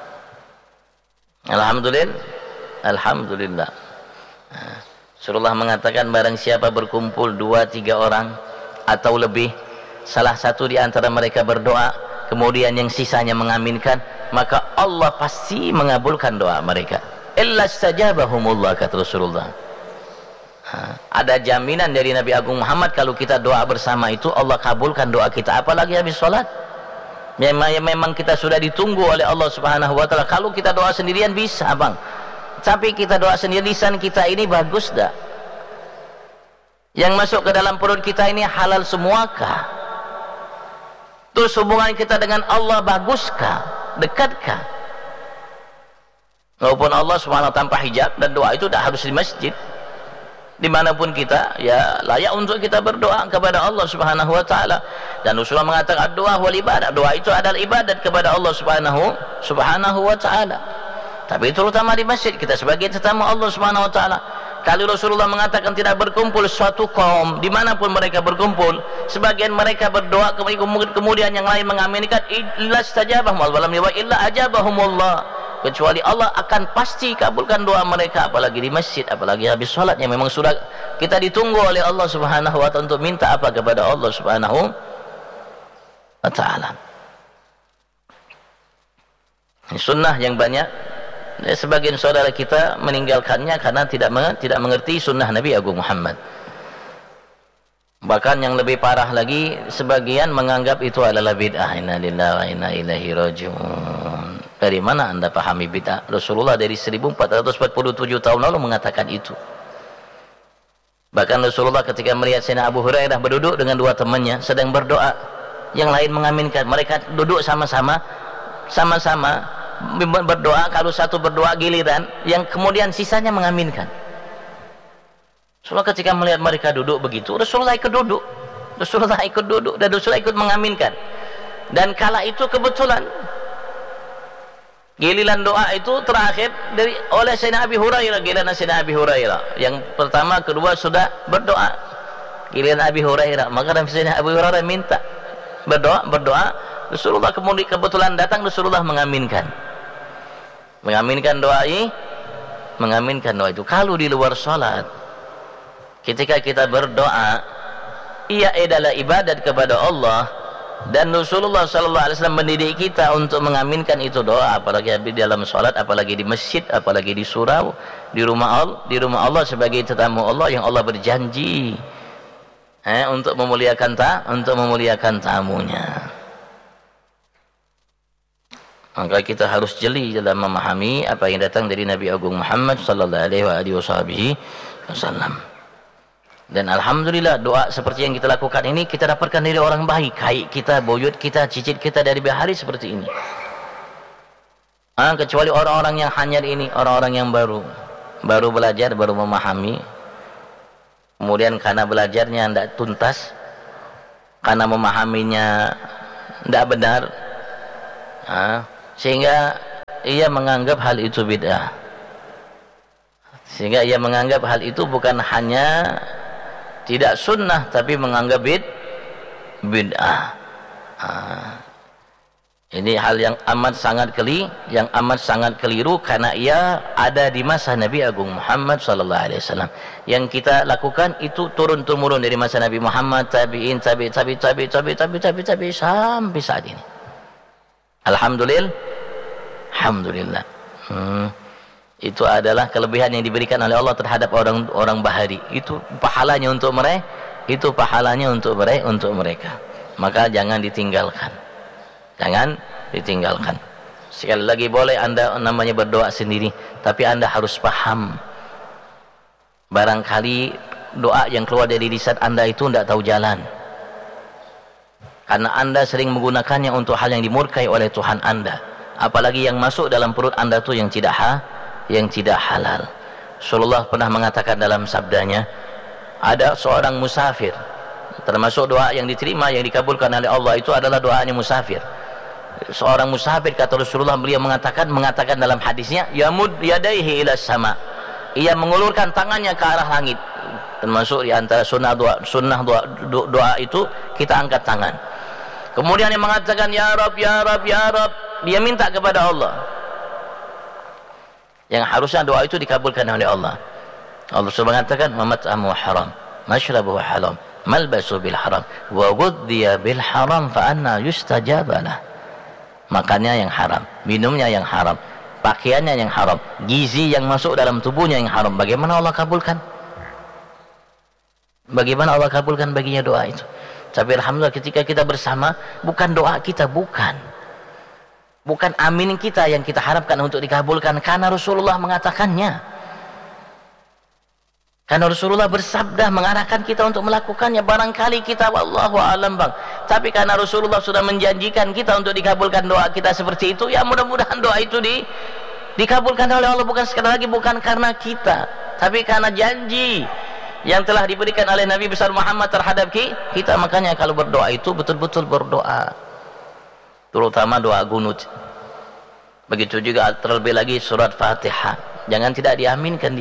Alhamdulillah. Rasulullah mengatakan, barang siapa berkumpul 2-3 orang atau lebih, salah satu di antara mereka berdoa, kemudian yang sisanya mengaminkan, maka Allah pasti mengabulkan doa mereka. Illa istajabahumullah, kata Rasulullah. Ada jaminan dari Nabi Agung Muhammad, kalau kita doa bersama itu Allah kabulkan doa kita, apalagi habis sholat. Memang kita sudah ditunggu oleh Allah Subhanahu wa taala. Kalau kita doa sendirian bisa, Bang. Tapi kita doa sendirian, lisan kita ini bagus dah? Yang masuk ke dalam perut kita ini halal semuakah? Terus hubungan kita dengan Allah baguskah? Dekatkah? Walaupun Allah Subhanahu wa taala tanpa hijab, dan doa itu tidak harus di masjid. Dimanapun kita, ya layak untuk kita berdoa kepada Allah Subhanahu wa taala. Dan Rasulullah mengatakan, doa wal ibadah, doa itu adalah ibadat kepada Allah Subhanahu wa taala. Tapi terutama di masjid, kita sebagai tetamu Allah Subhanahu wa taala. Kalau Rasulullah mengatakan tidak berkumpul suatu kaum, dimanapun mereka berkumpul, sebagian mereka berdoa, kemudian yang lain mengaminkan, illa istajabahum, illa ajabahumullah, kecuali Allah akan pasti kabulkan doa mereka, apalagi di masjid, apalagi habis sholat, yang memang sudah kita ditunggu oleh Allah Subhanahu wa taala untuk minta apa kepada Allah Subhanahu wa taala. Sunnah yang banyak, sebagian saudara kita meninggalkannya karena tidak mengerti sunnah Nabi Agung Muhammad. Bahkan yang lebih parah lagi, sebagian menganggap itu adalah bid'ah. Inna lillahi wa inna ilaihi raji'un. Dari mana anda pahami bid'ah? Rasulullah dari 1447 tahun lalu mengatakan itu. Bahkan Rasulullah ketika melihat Sayyidina Abu Hurairah berduduk dengan 2 temannya sedang berdoa, yang lain mengaminkan, mereka duduk sama-sama berdoa. Kalau satu berdoa giliran, yang kemudian sisanya mengaminkan. Rasulullah ketika melihat mereka duduk begitu, Rasulullah ikut duduk, dan Rasulullah ikut mengaminkan. Dan kala itu kebetulan giliran doa itu terakhir oleh Sayyidina Abi Hurairah. Giliran Sayyidina Abi Hurairah yang pertama, kedua sudah berdoa, giliran Abi Hurairah. Maka Sayyidina Abi Hurairah minta berdoa. Rasulullah kemudian kebetulan datang, Rasulullah mengaminkan doa itu. Kalau di luar salat, ketika kita berdoa, ia adalah ibadat kepada Allah, dan Rasulullah sallallahu alaihi wasallam mendidik kita untuk mengaminkan itu doa, apalagi di dalam salat, apalagi di masjid, apalagi di surau, di rumah Allah sebagai tetamu Allah yang Allah berjanji untuk memuliakan tamunya. Maka kita harus jeli dalam memahami apa yang datang dari Nabi Agung Muhammad sallallahu alaihi wasallam. Dan alhamdulillah, doa seperti yang kita lakukan ini kita dapatkan dari orang baik, kaik kita, buyut kita, cicit kita dari bahari seperti ini. Kecuali orang-orang yang hanyar ini, orang-orang yang baru belajar, baru memahami, kemudian karena belajarnya tidak tuntas, karena memahaminya tidak benar, sehingga ia menganggap hal itu bid'ah. Sehingga ia menganggap hal itu bukan hanya tidak sunnah, tapi menganggap bid'ah. Ini hal yang amat sangat keliru, karena ia ada di masa Nabi Agung Muhammad sallallahu alaihi wasallam. Yang kita lakukan itu turun temurun dari masa Nabi Muhammad, tabi'in, tabi' sampai saat ini. Alhamdulillah. Itu adalah kelebihan yang diberikan oleh Allah terhadap orang bahari. Itu pahalanya untuk mereka. Maka jangan ditinggalkan. Sekali lagi, boleh Anda namanya berdoa sendiri, tapi Anda harus paham. Barangkali doa yang keluar dari lisan Anda itu tidak tahu jalan, karena Anda sering menggunakannya untuk hal yang dimurkai oleh Tuhan Anda. Apalagi yang masuk dalam perut Anda itu yang tidak halal. Rasulullah pernah mengatakan dalam sabdanya, ada seorang musafir, termasuk doa yang diterima, yang dikabulkan oleh Allah itu adalah doanya musafir. Seorang musafir, kata Rasulullah, beliau mengatakan dalam hadisnya, yamud yadaihi ila sama, ia mengulurkan tangannya ke arah langit. Termasuk di antara sunnah doa itu kita angkat tangan. Kemudian dia mengatakan ya Rabb, ya Rabb, ya Rabb, dia minta kepada Allah. Yang harusnya doa itu dikabulkan oleh Allah. Allah mengatakan mamat'amu haram, mashrabuhu haram, malbasu bil haram, wa ghudhiya bil haram, fa anna yustajabalah. Makannya yang haram, minumnya yang haram, pakaiannya yang haram, gizi yang masuk dalam tubuhnya yang haram. Bagaimana Allah kabulkan? Bagaimana Allah kabulkan baginya doa itu? Tapi alhamdulillah ketika kita bersama, bukan doa kita, bukan amin kita yang kita harapkan untuk dikabulkan, karena Rasulullah mengatakannya, karena Rasulullah bersabda mengarahkan kita untuk melakukannya. Barangkali kita wallahu alam bang, tapi karena Rasulullah sudah menjanjikan kita untuk dikabulkan doa kita seperti itu, ya mudah-mudahan doa itu dikabulkan oleh Allah, bukan sekali lagi bukan karena kita, tapi karena janji yang telah diberikan oleh Nabi besar Muhammad terhadap kita. Makanya kalau berdoa itu betul-betul berdoa, terutama doa gunut. Begitu juga terlebih lagi surat Fatihah, jangan tidak diaminkan.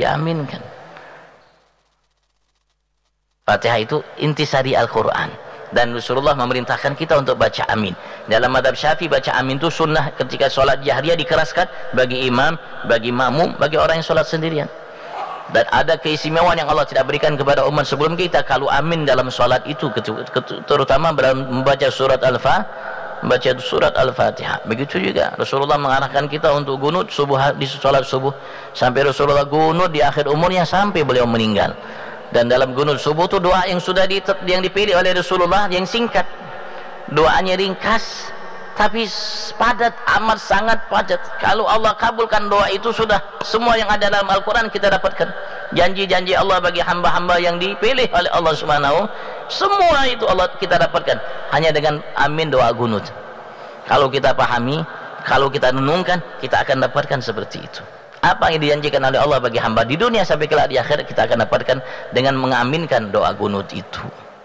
Fatihah itu intisari Al-Quran, dan Rasulullah memerintahkan kita untuk baca amin. Dalam mazhab Syafi'i baca amin itu sunnah ketika sholat jahriyah, dikeraskan bagi imam, bagi makmum, bagi orang yang sholat sendirian. Dan ada keistimewaan yang Allah tidak berikan kepada umat sebelum kita. Kalau amin dalam sholat itu, terutama dalam membaca surat Al-Fatihah. Begitu juga Rasulullah mengarahkan kita untuk gunut subuh, di sholat subuh, sampai Rasulullah gunut di akhir umurnya sampai beliau meninggal. Dan dalam gunut subuh itu doa yang sudah yang dipilih oleh Rasulullah yang singkat, doanya ringkas tapi padat, amat sangat padat. Kalau Allah kabulkan doa itu, sudah semua yang ada dalam Al-Quran kita dapatkan. Janji-janji Allah bagi hamba-hamba yang dipilih oleh Allah Subhanahu, semua itu Allah kita dapatkan hanya dengan amin doa gunut. Kalau kita pahami, kalau kita renungkan, kita akan dapatkan seperti itu. Apa yang dijanjikan oleh Allah bagi hamba di dunia sampai kelak di akhirat, kita akan dapatkan dengan mengaminkan doa gunut itu.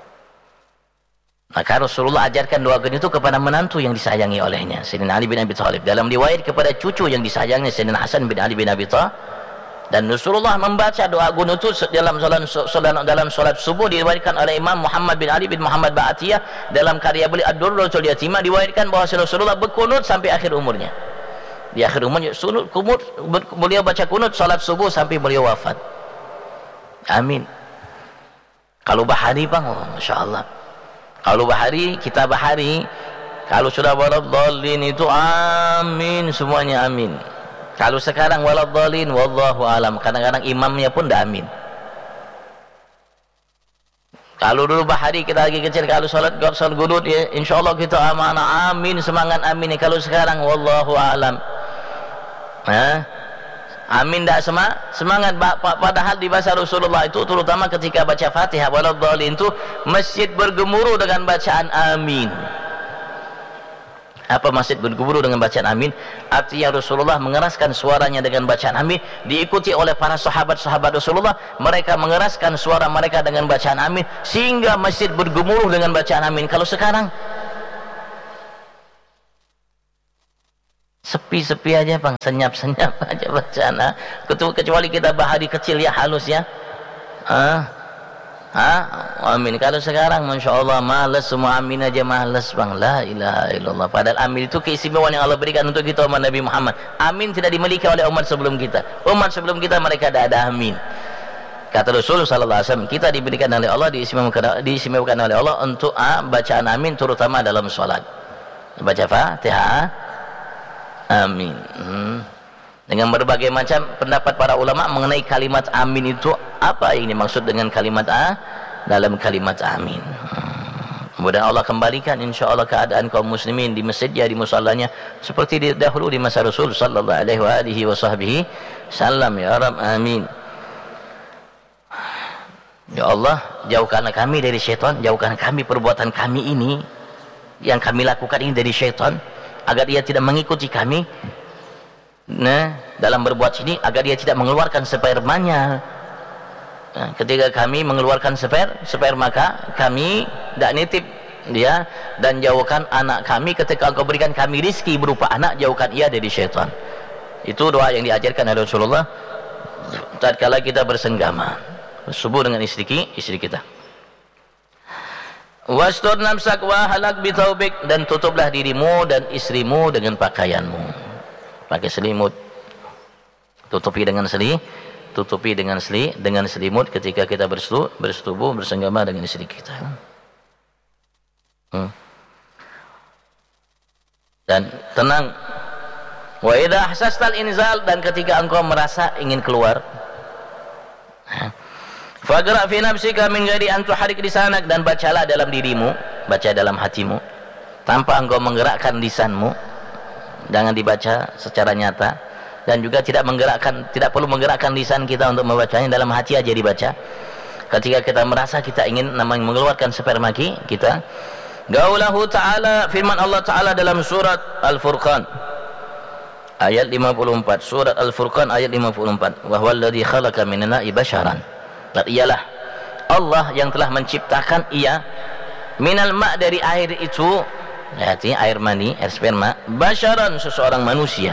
Maka Rasulullah ajarkan doa gunut itu kepada menantu yang disayangi olehnya, Sayyidina Ali bin Abi Thalib. Dalam riwayat kepada cucu yang disayangnya, Sayyidina Hasan bin Ali bin Abi Thalib. Dan Rasulullah membaca doa gunut itu dalam salat subuh, diriwayatkan oleh Imam Muhammad bin Ali bin Muhammad Ba'atiyah dalam karya beliau Ad-Durratul Yatimah, diriwayatkan bahwa Rasulullah berkunut sampai akhir umurnya. Di akhir umurnya beliau baca kunut salat subuh sampai beliau wafat. Amin. Kalau bahari bang, oh, Masya Allah. Kalau bahari, kita bahari, kalau sudah waladhdallin itu amin, semuanya amin. Kalau sekarang waladhdallin wallahu alam, kadang-kadang imamnya pun dah amin. Kalau dulu bahari kita lagi kecil, kalau salat gunut ya insyaallah kita amanah amin, semangat amin. Kalau sekarang wallahu alam, amin tidak semangat. Padahal di bahasa Rasulullah itu, terutama ketika baca Fatihah waladhdallin itu, masjid bergemuruh dengan bacaan amin. Apa maksud berguru dengan bacaan amin? Artinya Rasulullah mengeraskan suaranya dengan bacaan amin, diikuti oleh para sahabat-sahabat Rasulullah, mereka mengeraskan suara mereka dengan bacaan amin sehingga masjid bergemuruh dengan bacaan amin. Kalau sekarang sepi-sepi aja bang, senyap-senyap aja bacaan. Kecuali kita bahari kecil ya, halus ya. Amin. Kalau sekarang Masya Allah malas, semua amin aja malas bang. La ilaha illallah. Padahal amin itu keistimewaan yang Allah berikan untuk kita umat Nabi Muhammad. Amin tidak dimiliki oleh umat sebelum kita. Umat sebelum kita mereka tidak ada amin. Kata Rasul sallallahu alaihi wasallam, kita diberikan oleh Allah, diistimewakan oleh Allah untuk bacaan amin terutama dalam salat. Baca Fatihah amin. Dengan berbagai macam pendapat para ulama mengenai kalimat amin itu apa yang dimaksud dengan kalimat dalam kalimat amin. Kemudian Allah kembalikan insya Allah keadaan kaum muslimin di masjidnya, di musallanya seperti dahulu di masa Rasul sallallahu alaihi wasallam. Ya Rabb, amin. Ya Allah, jauhkanlah kami dari syaitan, jauhkan kami perbuatan kami ini yang kami lakukan ini dari syaitan, agar dia tidak mengikuti kami dalam berbuat sini, agar dia tidak mengeluarkan spermanya. Ketika kami mengeluarkan sperma, maka kami tidak nitip dia, dan jauhkan anak kami ketika engkau berikan kami rizki berupa anak, jauhkan ia dari syaitan. Itu doa yang diajarkan oleh Rasulullah tatkala kita bersenggama subuh dengan istri kita. Wastur nafsak wa halak bitaubik, dan tutuplah dirimu dan istrimu dengan pakaianmu. Pakai selimut, tutupi dengan selimut ketika kita bersetubuh bersenggama dengan istri kita. Dan tenang. Wa idza ahsastal inzal, dan ketika engkau merasa ingin keluar, fagra fi nafsika min ghairi an tuharik lisanak, dan bacalah dalam dirimu, baca dalam hatimu tanpa engkau menggerakkan lisanmu. Jangan dibaca secara nyata, dan juga tidak perlu menggerakkan lisan kita untuk membacanya, dalam hati aja dibaca. Ketika kita merasa kita ingin mengeluarkan sperma kita, Gaulahu ta'ala, firman Allah ta'ala dalam surat Al-Furqan ayat 54, surat Al-Furqan ayat 54, wa huwallazi khalaqa minal ma'i basyaran, dan ialah Allah yang telah menciptakan ia minal ma', dari air itu, artinya air mani, air sperma, basyaran, seseorang manusia,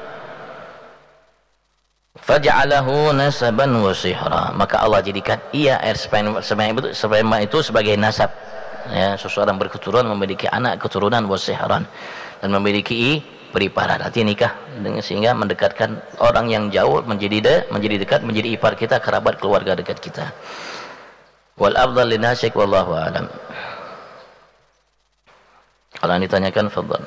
faja'alahu nasaban wa sihra, maka Allah jadikan ia air sperma itu sebagai nasab, ya, seseorang berketurunan, memiliki anak keturunan, wa sihran, dan memiliki periparan, artinya nikah, sehingga mendekatkan orang yang jauh menjadi dekat, menjadi ipar kita, kerabat keluarga dekat kita. Wal afdal linasik wallahu a'lam. Kalau yang ditanyakan, fadhal.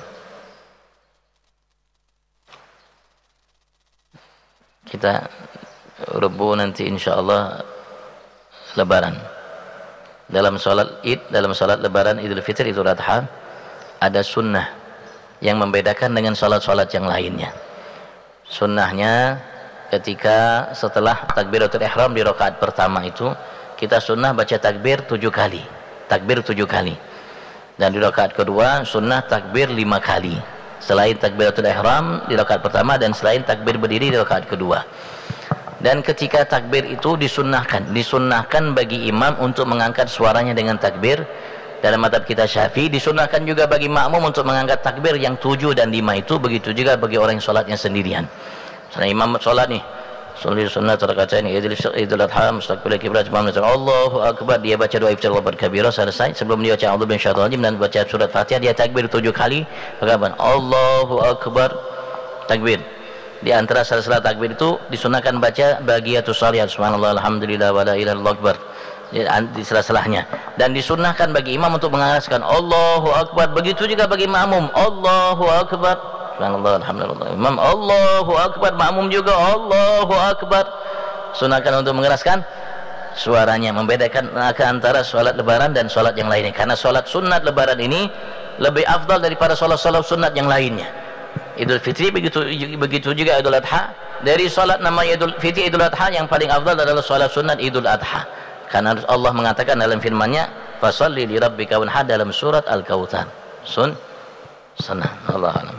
Kita Rabu nanti insyaallah Lebaran. Dalam sholat Id, dalam sholat Lebaran, Idul Fitri, Idul Adha, ada sunnah yang membedakan dengan sholat-sholat yang lainnya. Sunnahnya ketika setelah takbiratul ihram di rakaat pertama itu, kita sunnah baca takbir 7 kali. Takbir 7 kali. Dan di rakaat kedua sunnah takbir 5 kali, selain takbiratul ihram di rakaat pertama dan selain takbir berdiri di rakaat kedua. Dan ketika takbir itu disunnahkan bagi imam untuk mengangkat suaranya dengan takbir. Dalam mazhab kita Syafi'i disunnahkan juga bagi makmum untuk mengangkat takbir yang 7 dan 5 itu, begitu juga bagi orang yang sholatnya sendirian. Misalnya imam sholat nih, Sholli sunnat rakaatain Idul Adha mustaqbil kiblat, Allahu akbar, dia baca doa iftar wabar kabira, selesai. Sebelum dia baca a'udzu bisyaitonir rajim dan baca surat Fatihah, dia takbir 7 kali. Bagaimana? Allahu akbar, takbir. Di antara salah takbir itu disunahkan baca bagiyatus shalihat, subhanallah alhamdulillah wa la ilaha illallah akbar, di sela-selahnya. Dan disunahkan bagi imam untuk mengeraskan Allahu akbar, begitu juga bagi makmum, Allahu akbar, subhanallah alhamdulillah, imam Allahu akbar, makmum juga Allahu akbar. Sunahkan untuk mengeraskan suaranya, membedakan antara sholat lebaran dan sholat yang lainnya, karena sholat sunat lebaran ini lebih afdal daripada sholat-sholat sunat yang lainnya. Idul Fitri begitu juga Idul Adha. Dari sholat namanya Idul Fitri, Idul Adha, yang paling afdal adalah sholat sunat Idul Adha, karena Allah mengatakan dalam firman-Nya, fasalli li rabbika wanhar, dalam surat Al-Kautsar. Sana Allah alam.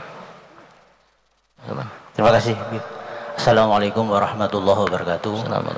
Terima kasih. Assalamualaikum warahmatullahi wabarakatuh.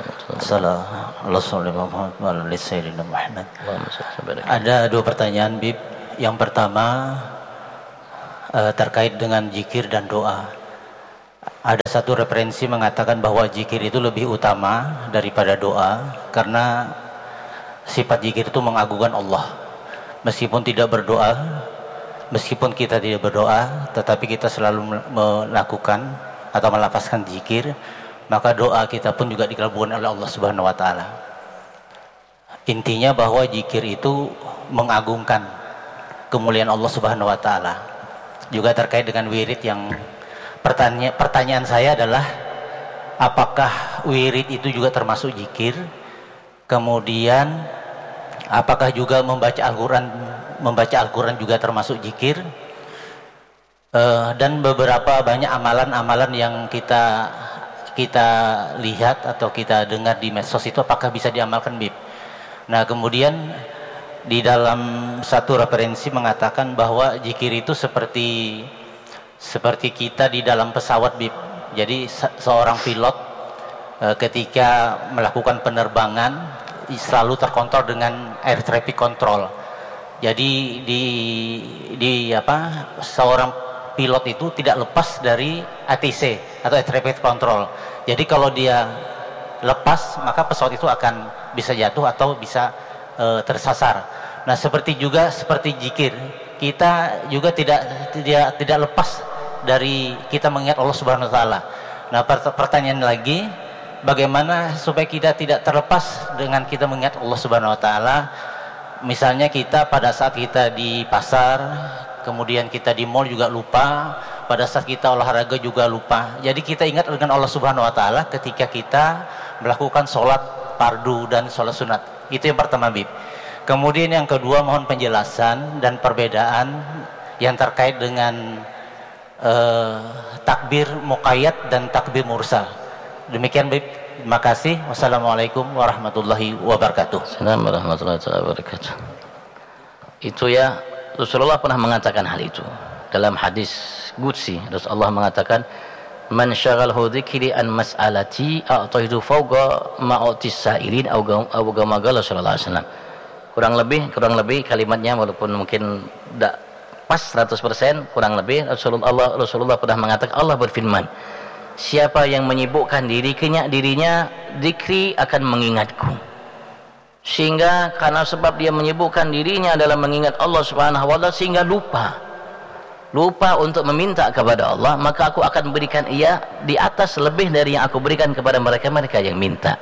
Ada dua pertanyaan, Bib. Yang pertama terkait dengan zikir dan doa. Ada satu referensi mengatakan bahwa zikir itu lebih utama daripada doa karena sifat zikir itu mengagungkan Allah. Meskipun tidak berdoa, meskipun kita tidak berdoa, tetapi kita selalu melakukan atau melafazkan zikir, maka doa kita pun juga dikabulkan oleh Allah Subhanahu wa taala. Intinya bahwa zikir itu mengagungkan kemuliaan Allah Subhanahu wa taala. Juga terkait dengan wirid yang pertanyaan saya adalah apakah wirid itu juga termasuk zikir? Kemudian apakah juga membaca Al-Quran juga termasuk zikir? Dan beberapa banyak amalan-amalan yang kita lihat atau kita dengar di medsos itu apakah bisa diamalkan, Bib? Nah, kemudian di dalam satu referensi mengatakan bahwa zikir itu seperti kita di dalam pesawat, Bib. Jadi seorang pilot ketika melakukan penerbangan selalu terkontrol dengan air traffic control. Jadi seorang pilot itu tidak lepas dari ATC atau air traffic control. Jadi kalau dia lepas, maka pesawat itu akan bisa jatuh atau bisa tersasar. Nah, seperti zikir, kita juga tidak lepas dari kita mengingat Allah Subhanahu wa taala. Nah, pertanyaan lagi, bagaimana supaya kita tidak terlepas dengan kita mengingat Allah Subhanahu wa taala? Misalnya kita pada saat kita di pasar, kemudian kita di mall juga lupa, pada saat kita olahraga juga lupa. Jadi kita ingat dengan Allah Subhanahu wa taala ketika kita melakukan sholat fardu dan sholat sunat. Itu yang pertama, Bib. Kemudian yang kedua, mohon penjelasan dan perbedaan yang terkait dengan takbir muqayyad dan takbir mursal. Demikian, Bib. Terima kasih. Wassalamualaikum warahmatullahi wabarakatuh. Assalamualaikum warahmatullahi wabarakatuh. Itu ya, Rasulullah pernah mengatakan hal itu dalam hadis qudsi. Rasulullah mengatakan, man syaghalhu dzikri an mas'alati a'taitu fawqa ma utis sa'irin aw kama qala sallallahu alaihi wasallam. Kurang lebih kalimatnya walaupun mungkin tidak pas 100%, kurang lebih Rasulullah pernah mengatakan, Allah berfirman, siapa yang menyibukkan dirinya zikri akan mengingatku. Sehingga karena sebab dia menyibukkan dirinya dalam mengingat Allah Subhanahu wa taala sehingga lupa untuk meminta kepada Allah, maka aku akan berikan ia di atas lebih dari yang aku berikan kepada mereka yang minta.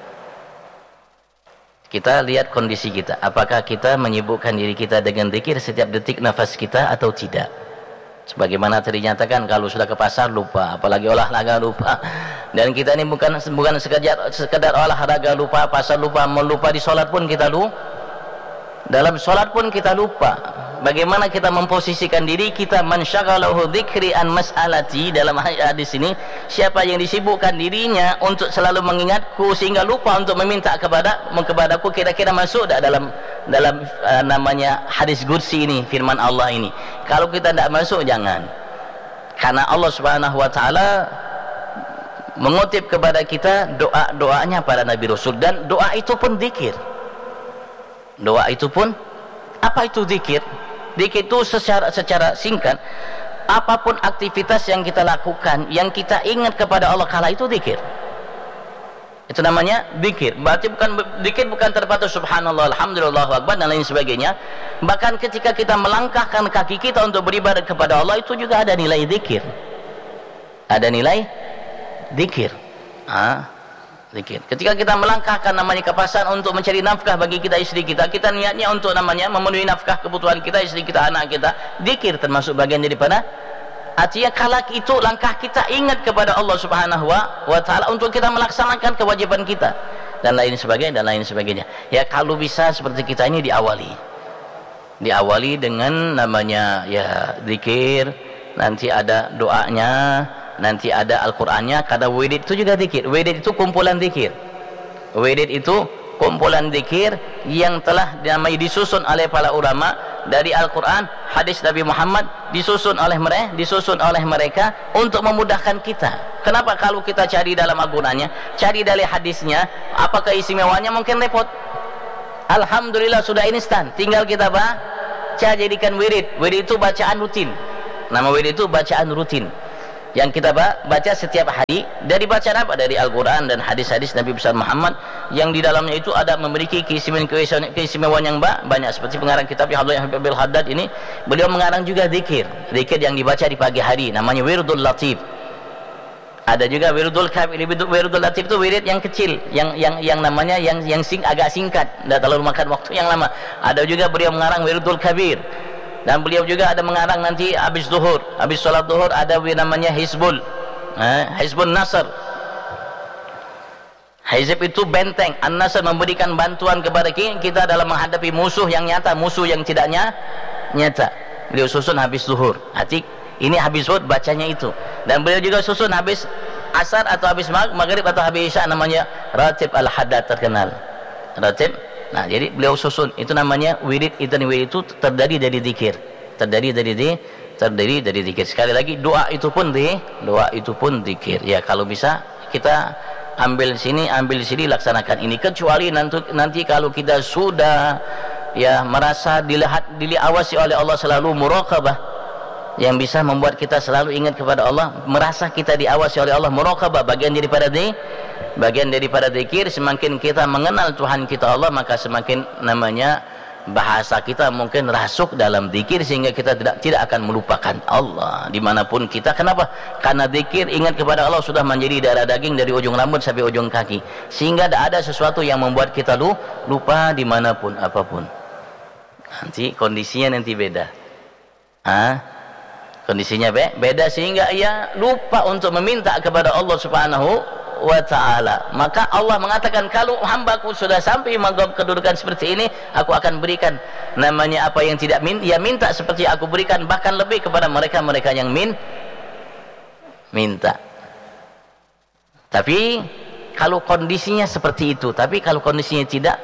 Kita lihat kondisi kita, apakah kita menyibukkan diri kita dengan zikir setiap detik nafas kita atau tidak. Sebagaimana tadi dinyatakan, kalau sudah ke pasar lupa, apalagi olahraga lupa. Dan kita ini bukan sekedar olahraga lupa, pasar lupa, melupa di sholat pun kita lupa. Dalam sholat pun kita lupa. Bagaimana kita memposisikan diri kita, man syaghalahu dzikri an mas'alati, dalam hadis ini, siapa yang disibukkan dirinya untuk selalu mengingatku sehingga lupa untuk meminta kepadaku, kira-kira masuk tak dalam namanya hadis qudsi ini, firman Allah ini. Kalau kita tidak masuk, jangan. Karena Allah Subhanahu wa taala mengutip kepada kita doa-doanya para nabi rasul, dan doa itu pun zikir. Doa itu pun, apa itu zikir? Zikir itu secara singkat, apapun aktivitas yang kita lakukan yang kita ingat kepada Allah kala itu zikir. Itu namanya zikir. Berarti zikir bukan terbatas subhanallah, alhamdulillah, Allahu akbar dan lain sebagainya. Bahkan ketika kita melangkahkan kaki kita untuk beribadah kepada Allah, itu juga ada nilai zikir. Ada nilai zikir. Zikir. Ketika kita melangkahkan namanya ke pasar untuk mencari nafkah bagi kita istri kita, kita niatnya untuk namanya memenuhi nafkah kebutuhan kita, istri kita, anak kita. Zikir termasuk bagian daripada, artinya kala itu langkah kita ingat kepada Allah Subhanahu wa taala untuk kita melaksanakan kewajiban kita dan lain sebagainya. Ya, kalau bisa seperti kita ini diawali dengan namanya ya zikir, nanti ada doanya, nanti ada Al-Qur'annya. Karena wirid itu juga zikir. Wirid itu kumpulan zikir. Wirid itu kumpulan zikir yang telah disusun oleh para ulama dari Al-Quran, hadis Nabi Muhammad, disusun oleh mereka untuk memudahkan kita. Kenapa kalau kita cari dalam Al-Qurannya, cari dari hadisnya, apa keistimewaannya, mungkin repot. Alhamdulillah sudah instan, tinggal kita baca, jadikan wirid. Wirid itu bacaan rutin. Nama wirid itu bacaan rutin yang kita baca setiap hari. Dari bacaan apa? Dari Al-Quran dan hadis-hadis Nabi besar Muhammad, yang di dalamnya itu ada memiliki keistimewaan yang banyak. Seperti pengarang kitab Hadlatul Habib Haddad ini, beliau mengarang juga zikir yang dibaca di pagi hari, namanya Wirdul Latif. Ada juga Wirdul Kabir. Wirdul Latif itu wirid yang kecil, yang namanya yang agak singkat, tidak terlalu makan waktu yang lama. Ada juga beliau mengarang Wirdul Kabir. Dan beliau juga ada mengarang nanti habis zuhur, habis sholat zuhur ada namanya Hizbul Nasr. Hizb itu benteng, An-Nasr memberikan bantuan kepada kita dalam menghadapi musuh yang nyata, musuh yang tidak nyata. Beliau susun habis zuhur. Atik, ini habis zuhur bacanya itu. Dan beliau juga susun habis asar atau habis maghrib atau habis isya, namanya Ratib Al-Haddad terkenal. Ratib. Nah, jadi beliau susun, itu namanya wirid. Wirid itu terdiri dari zikir, terdiri dari zikir. Sekali lagi, doa itu pun zikir. Ya, kalau bisa kita ambil sini laksanakan ini. Kecuali nanti kalau kita sudah ya merasa diawasi oleh Allah, selalu muraqabah, yang bisa membuat kita selalu ingat kepada Allah, merasa kita diawasi oleh Allah, muraqabah, bagian daripada zikir. Semakin kita mengenal Tuhan kita Allah, maka semakin namanya bahasa kita mungkin rasuk dalam zikir, sehingga kita tidak akan melupakan Allah dimanapun kita. Kenapa? Karena zikir, ingat kepada Allah, sudah menjadi darah daging dari ujung rambut sampai ujung kaki, sehingga tidak ada sesuatu yang membuat kita lupa dimanapun apapun. Nanti kondisinya beda. Kondisinya beda, sehingga ia lupa untuk meminta kepada Allah Subhanahu wa ta'ala. Maka Allah mengatakan, kalau hambaku sudah sampai kedudukan seperti ini, aku akan berikan namanya apa yang tidak ia minta, seperti aku berikan, bahkan lebih kepada mereka yang minta. Tapi kalau kondisinya seperti itu, tapi kalau kondisinya tidak,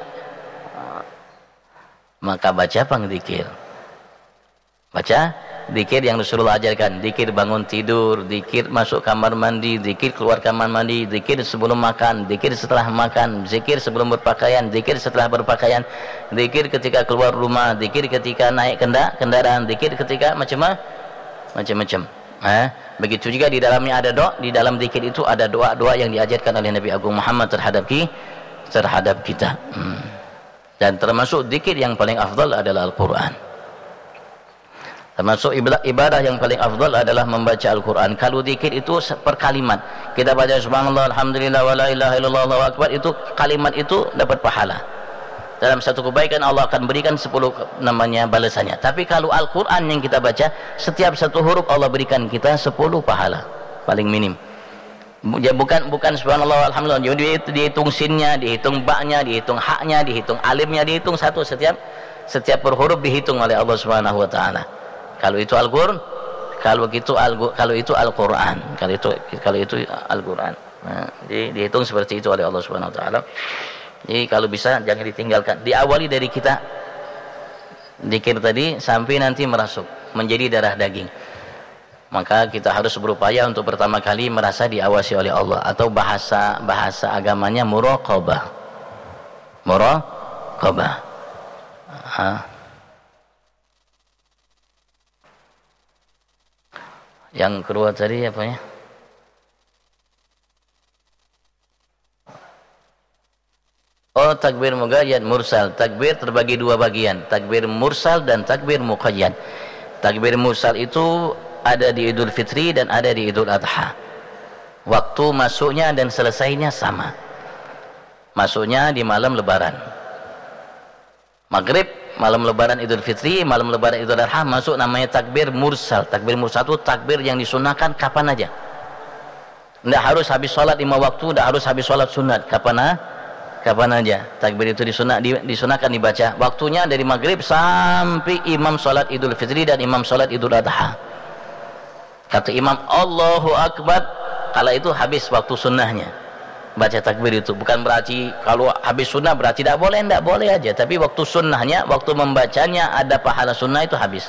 maka baca zikir. Baca zikir yang Rasulullah ajarkan, zikir bangun tidur, zikir masuk kamar mandi, zikir keluar kamar mandi, zikir sebelum makan, zikir setelah makan, zikir sebelum berpakaian, zikir setelah berpakaian, zikir ketika keluar rumah, zikir ketika naik kendaraan, zikir ketika macam-macam. Begitu juga di dalamnya ada doa. Di dalam zikir itu ada doa-doa yang diajarkan oleh Nabi Agung Muhammad terhadap kita. Dan termasuk zikir yang paling afdal adalah Al-Quran. Termasuk ibadah yang paling afdal adalah membaca Al-Quran. Kalau zikir itu per kalimat, kita baca subhanallah, alhamdulillah, wa la ilaha illallah, Allahu akbar, itu kalimat itu dapat pahala. Dalam satu kebaikan Allah akan berikan 10 namanya balasannya. Tapi kalau Al-Quran yang kita baca, setiap satu huruf Allah berikan kita 10 pahala, paling minim. Ya, bukan subhanallah, alhamdulillah, jadi dihitung sinnya, dihitung baknya, dihitung haknya, dihitung alimnya, dihitung satu, setiap per huruf dihitung oleh Allah Subhanahu wa ta'ala. Kalau itu Al-Quran, kalau itu Al-Quran, kalau itu Al-Quran. Nah, dihitung seperti itu oleh Allah Subhanahu wa taala. Jadi kalau bisa jangan ditinggalkan. Diawali dari kita zikir tadi sampai nanti merasuk menjadi darah daging. Maka kita harus berupaya untuk pertama kali merasa diawasi oleh Allah, atau bahasa agamanya muraqabah. Yang kedua tadi apa ya? Oh, takbir muqayyad mursal. Takbir terbagi dua bagian, takbir mursal dan takbir muqayyad. Takbir mursal itu ada di Idul Fitri dan ada di Idul Adha. Waktu masuknya dan selesainya sama. Masuknya di malam lebaran. Maghrib, malam lebaran Idul Fitri, malam lebaran Idul Adha, masuk namanya takbir mursal. Takbir mursal itu takbir yang disunahkan kapan aja. Tidak harus habis sholat 5 waktu, tidak harus habis sholat sunat, kapan aja. Takbir itu disunahkan dibaca. Waktunya dari maghrib sampai imam sholat Idul Fitri dan imam sholat Idul Adha. Kata imam Allahu Akbar, kala itu habis waktu sunnahnya. baca takbir itu. Bukan berarti kalau habis sunnah berarti tidak boleh aja. Tapi waktu sunnahnya, waktu membacanya ada pahala sunnah itu habis.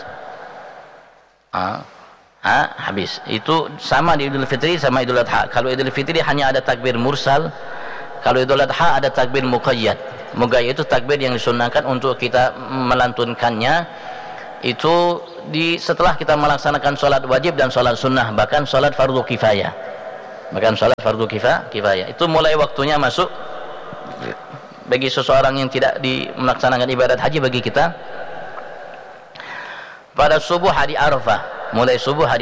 Habis. Itu sama di Idul Fitri sama Idul Adha. Kalau Idul Fitri hanya ada takbir mursal, kalau Idul Adha ada takbir muqayyad. Muqayyad itu takbir yang disunnahkan untuk kita melantunkannya itu setelah kita melaksanakan sholat wajib dan sholat sunnah, bahkan sholat fardu kifayah. Itu mulai waktunya masuk bagi seseorang yang tidak melaksanakan ibadat haji. Bagi kita pada subuh hari Arafah, mulai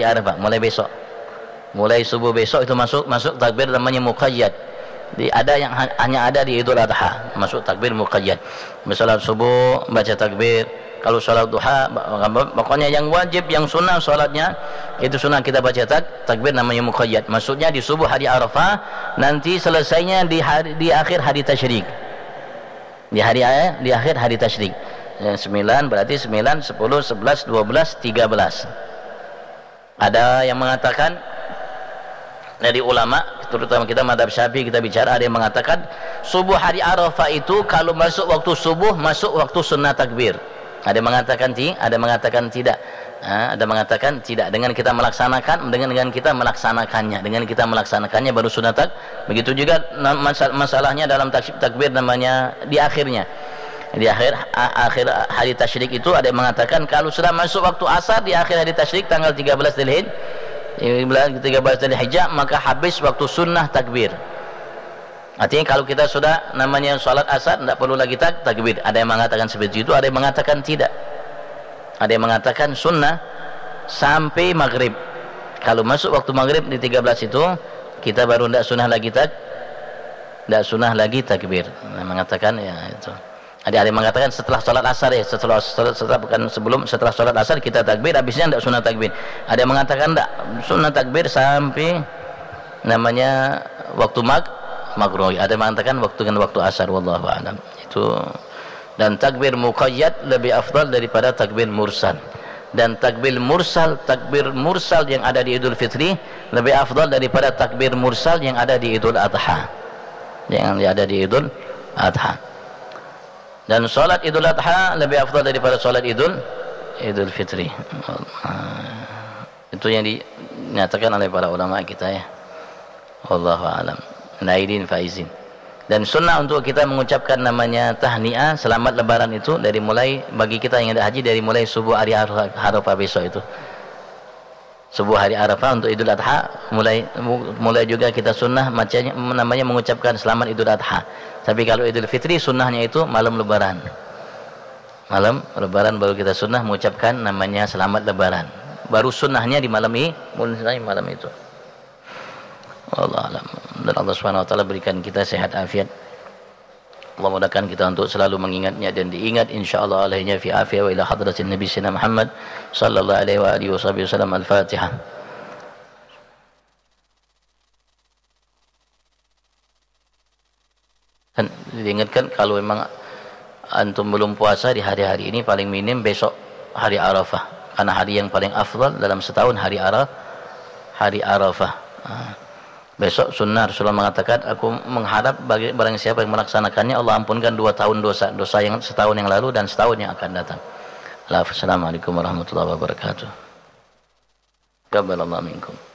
subuh besok itu masuk takbir namanya muqayyad. Ada yang hanya ada di Idul Adha, masuk takbir muqayyad. Salat subuh baca takbir. Kalau salat duha, pokoknya yang wajib, yang sunnah salatnya itu sunnah kita baca takbir namanya muqayyad. Maksudnya di subuh hari Arafah, nanti selesainya di akhir hari tasyrik. Di akhir hari tasyrik. 9 berarti 9, 10, 11, 12, 13. Ada yang mengatakan dari ulama, terutama kita madhab Syafi'i kita bicara, ada yang mengatakan subuh hari Arafah itu kalau masuk waktu subuh masuk waktu sunnah takbir. Ada yang mengatakan tidak. Ada mengatakan tidak, dengan kita melaksanakannya baru sunnah takbir. Begitu juga masalahnya dalam takbir namanya di akhirnya. Di akhir hari tasyrik itu ada yang mengatakan kalau sudah masuk waktu asar di akhir hari tasyrik tanggal 13 Dzulhijjah maka habis waktu sunnah takbir. Artinya kalau kita sudah namanya salat asar tidak perlu lagi takbir. Ada yang mengatakan seperti itu, ada yang mengatakan tidak. Ada yang mengatakan sunnah sampai maghrib. Kalau masuk waktu maghrib di 13 itu kita baru tidak sunnah lagi takbir. Mengatakan ya itu. Ada yang mengatakan setelah salat asar ya, setelah salat asar kita takbir, habisnya tidak sunnah takbir. Ada yang mengatakan tidak, sunnah takbir sampai namanya waktu maghrib. Ada yang mengatakan waktu asar, wallahu a'lam. Itu, dan takbir muqayyad lebih afdal daripada takbir mursal. Dan takbir mursal yang ada di Idul Fitri lebih afdal daripada takbir mursal yang ada di Idul Adha. Dan salat Idul Adha lebih afdal daripada salat Idul Fitri. Itu yang dinyatakan oleh para ulama kita ya. Wallahu a'lam. Naidin faizin. Dan sunnah untuk kita mengucapkan namanya tahniah selamat lebaran itu dari mulai bagi kita yang ada haji dari mulai subuh hari Arafah besok itu. Subuh hari Arafah untuk Idul Adha mulai juga kita sunnah namanya mengucapkan selamat Idul Adha. Tapi kalau Idul Fitri sunnahnya itu malam lebaran. Malam lebaran baru kita sunnah mengucapkan namanya selamat lebaran. Baru sunnahnya di malam itu. Allah alam. Dan Allah Subhanahu wa taala berikan kita sehat afiat. Allah mudahkan kita untuk selalu mengingatnya dan diingat insyaallah alainya fi afiyah wa ila hadratin Nabi sallallahu Muhammad sallallahu alaihi wa alihi wasallam. Al-Fatihah. Dan diingatkan kalau memang antum belum puasa di hari-hari ini paling minim besok hari Arafah. Karena hari yang paling afdal dalam setahun hari Arafah. Besok sunnah Rasulullah mengatakan aku mengharap bagi barang siapa yang melaksanakannya Allah ampunkan 2 tahun dosa yang setahun yang lalu dan setahun yang akan datang. Assalamualaikum warahmatullahi wabarakatuh. Qabbalallahu minkum.